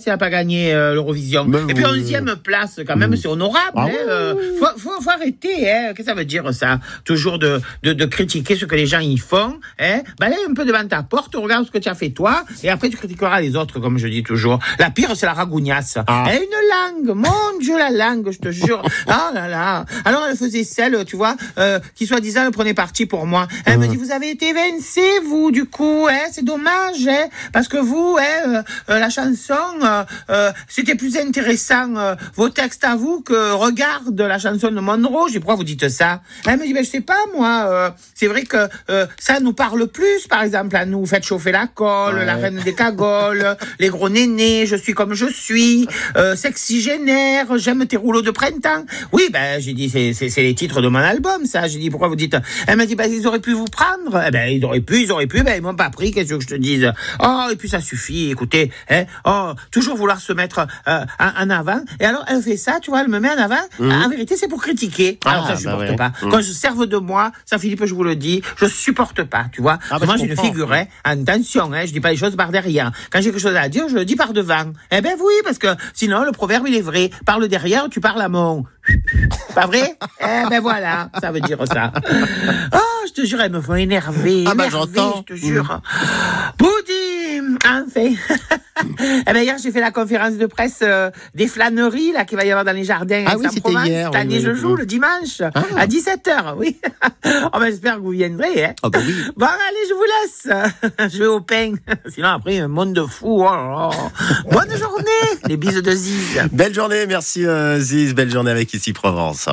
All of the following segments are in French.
si elle n'a pas gagné l'Eurovision. Et puis 11e place, quand même, c'est honorable. Faut arrêter. Qu'est-ce que ça veut dire, ça? Toujours de critiquer ce que les gens y font. Balaye un peu devant ta porte, regarde ce que tu as fait toi, et après tu critiqueras les autres, comme je dis toujours. La pire, c'est la ragougnasse. Une langue, mon Dieu, la langue, je te jure. Ah là là. Alors elle faisait celle, tu vois, qui soi-disant prenait parti pour moi. Elle me dit, vous avez été évincé, vous, du coup, c'est dommage, parce que vous, la chanson, c'était plus intéressant, vos textes à vous, que regarde la chanson de Monroe. Je dis, pourquoi vous dites ça? Elle me dit, je sais pas, moi, c'est vrai que ça nous parle plus, par exemple, à nous. Faites chauffer la colle, la reine des cagoles, les gros nénés, je suis comme je suis, sexygénaire, j'aime tes rouleaux de printemps. Oui, j'ai dit, c'est les titres de mon album, ça. J'ai dit, pourquoi vous dites? Elle m'a dit, ils auraient pu vous prendre. Ils auraient pu, ils m'ont pas pris, qu'est-ce que je te dise? Oh, et puis ça suffit, écoutez, toujours vouloir se mettre en avant. Et alors, elle fait ça, tu vois, elle me met en avant. En vérité, c'est pour critiquer. Alors ça, je supporte pas. Quand je serve de moi, ça, Philippe, je vous le dis, je supporte pas, tu vois. Moi, j'ai une figure, attention, je dis pas les choses par derrière. Quand j'ai quelque chose à dire, je le dis par devant. Oui, parce que sinon, le proverbe, il est vrai. Parle derrière, tu parles à mon. Pas vrai? Voilà, ça veut dire ça. Oh, je te jure, elles me font énerver. J'entends. Je te jure. Boudi, enfin. Hier, j'ai fait la conférence de presse des flâneries là qu'il va y avoir dans les jardins à Saint-Provence. Cette année, je joue le dimanche à 17h, oui. J'espère que vous viendrez. Oui. Bon, allez, je vous laisse. Je vais au pain. Sinon, après, un monde de fou. Bonne journée, les bises de Ziz. Belle journée, merci Ziz. Belle journée avec Ici Provence.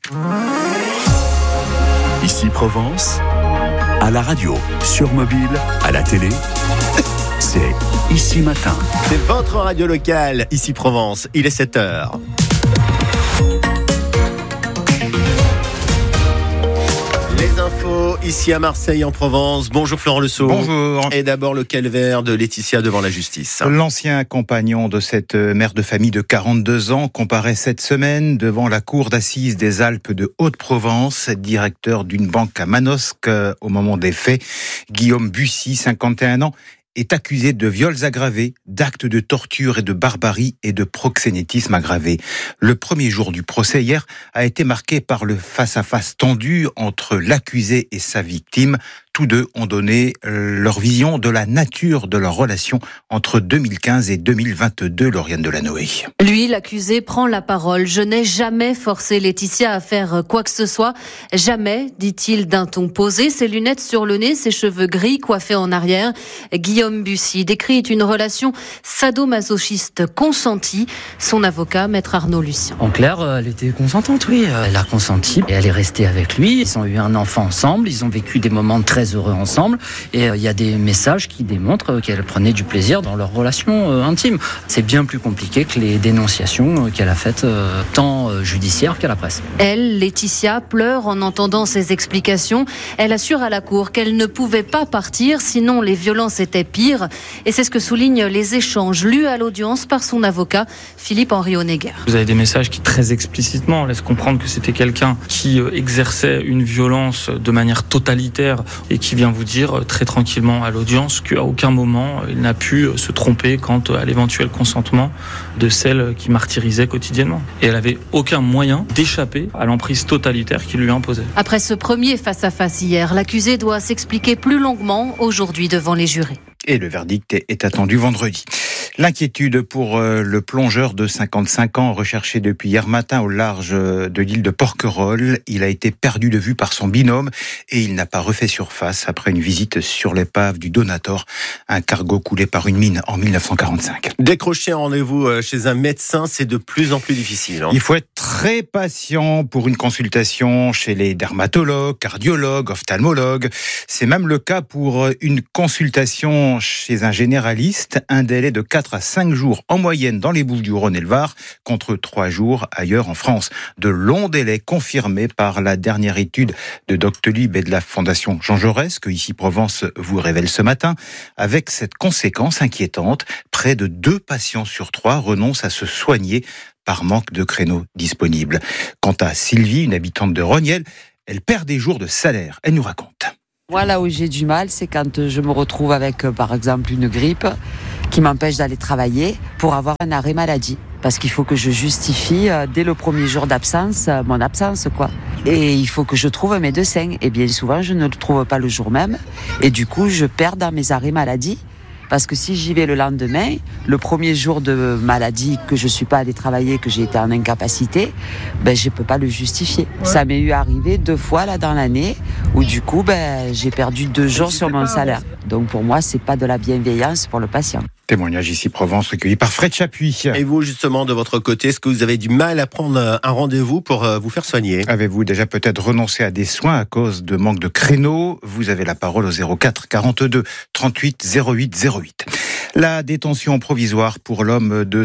Ici Provence, à la radio, sur mobile, à la télé, c'est Ici Matin. C'est votre radio locale, Ici Provence. Il est 7h. Les infos ici à Marseille en Provence. Bonjour Florent Le Sceau. Bonjour. Et d'abord le calvaire de Laetitia devant la justice. L'ancien compagnon de cette mère de famille de 42 ans comparaît cette semaine devant la cour d'assises des Alpes de Haute-Provence, directeur d'une banque à Manosque au moment des faits. Guillaume Bussy, 51 ans, est accusé de viols aggravés, d'actes de torture et de barbarie et de proxénétisme aggravé. Le premier jour du procès hier a été marqué par le face-à-face tendu entre l'accusé et sa victime. Tous deux ont donné leur vision de la nature de leur relation entre 2015 et 2022, Lauriane Delanoë. Lui, l'accusé, prend la parole. « Je n'ai jamais forcé Laetitia à faire quoi que ce soit. Jamais, dit-il d'un ton posé, ses lunettes sur le nez, ses cheveux gris coiffés en arrière. » Guillaume Bussy décrit une relation sadomasochiste consentie. Son avocat, maître Arnaud Lucien. En clair, elle était consentante, oui. Elle a consenti et elle est restée avec lui. Ils ont eu un enfant ensemble. Ils ont vécu des moments très heureux ensemble. Et il y a des messages qui démontrent qu'elle prenait du plaisir dans leur relation intime. C'est bien plus compliqué que les dénonciations qu'elle a faites tant judiciaires qu'à la presse. Elle, Laetitia, pleure en entendant ces explications. Elle assure à la cour qu'elle ne pouvait pas partir, sinon les violences étaient pires. Et c'est ce que soulignent les échanges lus à l'audience par son avocat, Philippe-Henri Honegger. Vous avez des messages qui très explicitement laissent comprendre que c'était quelqu'un qui exerçait une violence de manière totalitaire et qui vient vous dire très tranquillement à l'audience qu'à aucun moment il n'a pu se tromper quant à l'éventuel consentement de celle qui martyrisait quotidiennement. Et elle avait aucun moyen d'échapper à l'emprise totalitaire qu'il lui imposait. Après ce premier face-à-face hier, l'accusé doit s'expliquer plus longuement aujourd'hui devant les jurés. Et le verdict est attendu vendredi. L'inquiétude pour le plongeur de 55 ans recherché depuis hier matin au large de l'île de Porquerolles. Il a été perdu de vue par son binôme et il n'a pas refait surface après une visite sur l'épave du Donator, un cargo coulé par une mine en 1945. Décrocher un rendez-vous chez un médecin, c'est de plus en plus difficile. Il faut être très patient pour une consultation chez les dermatologues, cardiologues, ophtalmologues. C'est même le cas pour une consultation chez un généraliste, un délai de 4 à 5 jours en moyenne dans les Bouches-du-Rhône et le Var, contre 3 jours ailleurs en France. De longs délais confirmés par la dernière étude de Doctolib et de la Fondation Jean Jaurès, que Ici Provence vous révèle ce matin, avec cette conséquence inquiétante, près de 2 patients sur 3 renoncent à se soigner par manque de créneaux disponibles. Quant à Sylvie, une habitante de Rognel, elle perd des jours de salaire. Elle nous raconte. Moi, là où j'ai du mal, c'est quand je me retrouve avec, par exemple, une grippe qui m'empêche d'aller travailler pour avoir un arrêt maladie. Parce qu'il faut que je justifie dès le premier jour d'absence, mon absence, quoi. Et il faut que je trouve un médecin. Et bien souvent, je ne le trouve pas le jour même. Et du coup, je perds dans mes arrêts maladie. Parce que si j'y vais le lendemain, le premier jour de maladie que je suis pas allée travailler, que j'ai été en incapacité, je peux pas le justifier. Ouais. Ça m'est arrivé 2 fois là dans l'année où du coup j'ai perdu 2 jours sur mon salaire. Donc pour moi, c'est pas de la bienveillance pour le patient. Témoignage ici Provence recueilli par Fred Chapuis. Et vous justement de votre côté, est-ce que vous avez du mal à prendre un rendez-vous pour vous faire soigner ? Avez-vous déjà peut-être renoncé à des soins à cause de manque de créneaux ? Vous avez la parole au 04 42 38 08 08. La détention provisoire pour l'homme de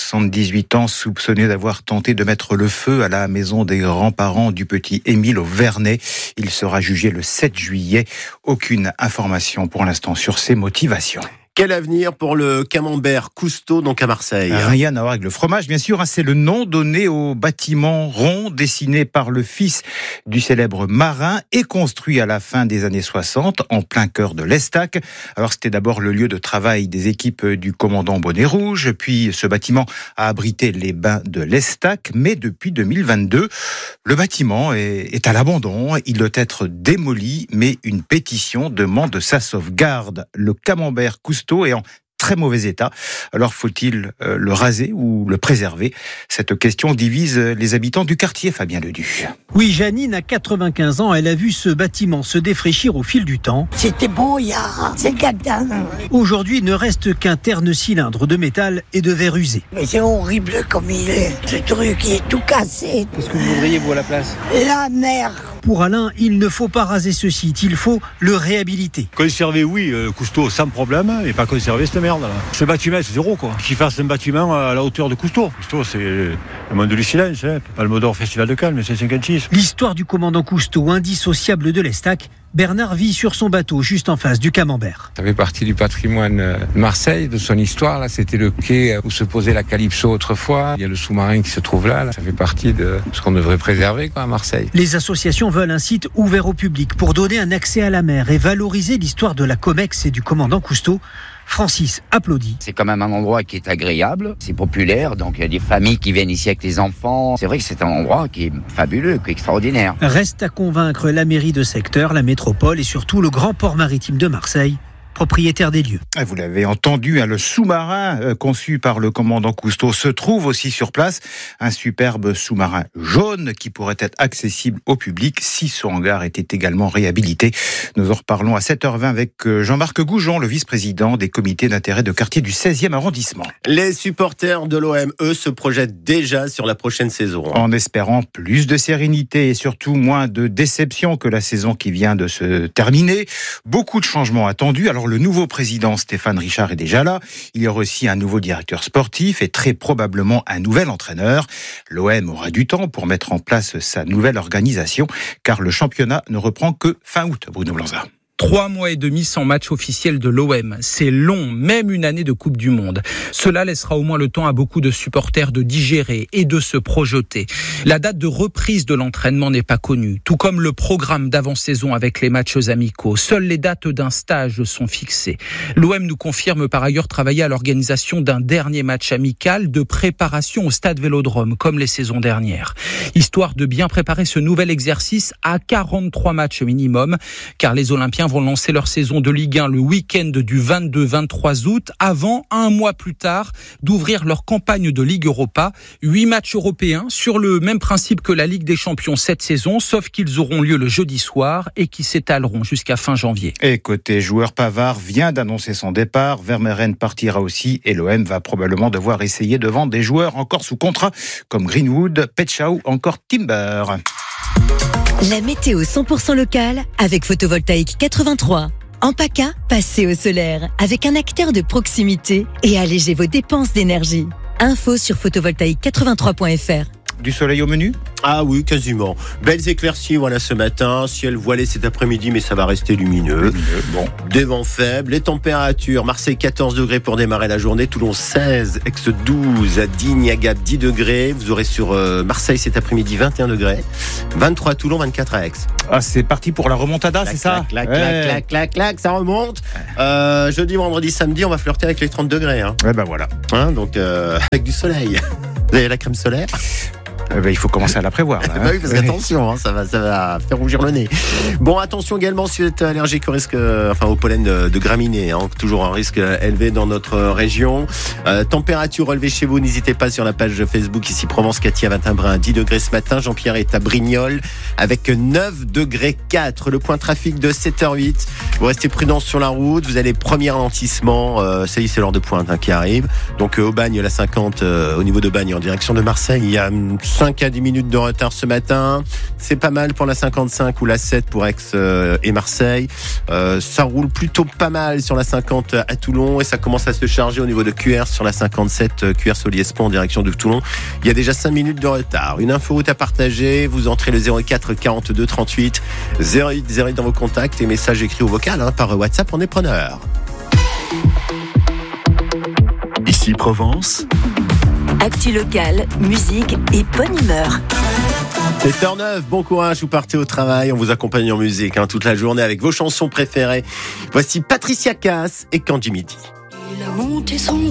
78 ans soupçonné d'avoir tenté de mettre le feu à la maison des grands-parents du petit Émile au Vernet. Il sera jugé le 7 juillet. Aucune information pour l'instant sur ses motivations. Quel avenir pour le camembert Cousteau, donc à Marseille ? Rien à voir avec le fromage, bien sûr. C'est le nom donné au bâtiment rond dessiné par le fils du célèbre marin et construit à la fin des années 60 en plein cœur de l'Estac. Alors c'était d'abord le lieu de travail des équipes du commandant Bonnet Rouge, puis ce bâtiment a abrité les bains de l'Estac, mais depuis 2022, le bâtiment est à l'abandon. Il doit être démoli, mais une pétition demande sa sauvegarde. Le camembert Cousteau est en très mauvais état. Alors faut-il le raser ou le préserver ? Cette question divise les habitants du quartier, Fabien Ledu. Oui, Janine a 95 ans. Elle a vu ce bâtiment se défraîchir au fil du temps. C'était beau il y a 50 ans. Aujourd'hui, il ne reste qu'un terne cylindre de métal et de verre usé. Mais c'est horrible comme il est. Ce truc, il est tout cassé. Qu'est-ce que vous voudriez, vous, à la place ? La mer. Pour Alain, il ne faut pas raser ce site, il faut le réhabiliter. Conserver, oui, Cousteau sans problème, et pas conserver cette merde là. Ce bâtiment, c'est zéro quoi. Qu'il fasse un bâtiment à la hauteur de Cousteau. Cousteau, c'est le monde du silence, pas le Modor Festival de Cannes, mais c'est 56. L'histoire du commandant Cousteau, indissociable de l'Estac. Bernard vit sur son bateau, juste en face du camembert. Ça fait partie du patrimoine de Marseille, de son histoire. Là, c'était le quai où se posait la Calypso autrefois. Il y a le sous-marin qui se trouve là. Ça fait partie de ce qu'on devrait préserver à Marseille. Les associations veulent un site ouvert au public pour donner un accès à la mer et valoriser l'histoire de la Comex et du commandant Cousteau. Francis applaudit. C'est quand même un endroit qui est agréable, c'est populaire, donc il y a des familles qui viennent ici avec les enfants. C'est vrai que c'est un endroit qui est fabuleux, qui est extraordinaire. Reste à convaincre la mairie de secteur, la métropole et surtout le grand port maritime de Marseille, propriétaire des lieux. Vous l'avez entendu, le sous-marin conçu par le commandant Cousteau se trouve aussi sur place. Un superbe sous-marin jaune qui pourrait être accessible au public si son hangar était également réhabilité. Nous en reparlons à 7h20 avec Jean-Marc Goujon, le vice-président des comités d'intérêt de quartier du 16e arrondissement. Les supporters de l'OM, eux, se projettent déjà sur la prochaine saison. En espérant plus de sérénité et surtout moins de déception que la saison qui vient de se terminer. Beaucoup de changements attendus. Alors le nouveau président Stéphane Richard est déjà là. Il y aura aussi un nouveau directeur sportif et très probablement un nouvel entraîneur. L'OM aura du temps pour mettre en place sa nouvelle organisation car le championnat ne reprend que fin août, Bruno Blanza. 3 mois et demi sans match officiel de l'OM. C'est long, même une année de Coupe du Monde. Cela laissera au moins le temps à beaucoup de supporters de digérer et de se projeter. La date de reprise de l'entraînement n'est pas connue, tout comme le programme d'avant-saison avec les matchs amicaux. Seules les dates d'un stage sont fixées. L'OM nous confirme par ailleurs travailler à l'organisation d'un dernier match amical de préparation au stade Vélodrome, comme les saisons dernières. Histoire de bien préparer ce nouvel exercice à 43 matchs minimum, car les Olympiens vont lancer leur saison de Ligue 1 le week-end du 22-23 août, avant, un mois plus tard, d'ouvrir leur campagne de Ligue Europa. 8 matchs européens sur le même principe que la Ligue des Champions cette saison, sauf qu'ils auront lieu le jeudi soir et qui s'étaleront jusqu'à fin janvier. Et côté joueur, Pavard vient d'annoncer son départ. Vermeeren partira aussi et l'OM va probablement devoir essayer de vendre des joueurs encore sous contrat comme Greenwood, Petschau, encore Timber. La météo 100% locale avec Photovoltaïque 83. En PACA, passez au solaire avec un acteur de proximité et allégez vos dépenses d'énergie. Info sur photovoltaïque83.fr. Du soleil au menu ? Ah oui, quasiment. Belles éclaircies, voilà, ce matin. Ciel voilé cet après-midi, mais ça va rester lumineux. Bon. Des vents faibles. Les températures, Marseille 14 degrés pour démarrer la journée. Toulon 16, Aix 12, Digne, Agap 10 degrés. Vous aurez sur Marseille cet après-midi 21 degrés. 23 à Toulon, 24 à Aix. Ah, c'est parti pour la remontada, clac, c'est ça? Clac, ça remonte. Jeudi, vendredi, samedi, on va flirter avec les 30 degrés. Hein. Ouais, bah voilà. Hein, donc, avec du soleil. Vous avez la crème solaire? Il faut commencer à la prévoir. Là, hein. Bah oui, parce qu'attention, hein, ça va faire rougir le nez. Bon, attention également si vous êtes allergique au risque, au pollen de graminées, hein, toujours un risque élevé dans notre région. Température relevée chez vous, n'hésitez pas sur la page Facebook ici Provence. Cathy à Vintimbrun, 10 degrés ce matin. Jean-Pierre est à Brignoles avec 9 degrés 4. Le point trafic de 7h08. Vous restez prudents sur la route. Vous allez premier ralentissement. Ça y est, c'est l'heure de pointe qui arrive. Donc au Bagne, la 50, au niveau de Bagne en direction de Marseille, il y a 5 à 10 minutes de retard ce matin. C'est pas mal pour la 55 ou la 7 pour Aix et Marseille. Ça roule plutôt pas mal sur la 50 à Toulon et ça commence à se charger au niveau de QR sur la 57 QR Soliespont en direction de Toulon. Il y a déjà 5 minutes de retard. Une inforoute à partager. Vous entrez le 04 42 38 08 08 dans vos contacts et messages écrits ou vocal par WhatsApp. On est preneur. Ici Provence. Actu locale, musique et bonne humeur. 7h09, bon courage, vous partez au travail, on vous accompagne en musique toute la journée avec vos chansons préférées. Voici Patricia Cass et Candy Midi. Il a monté son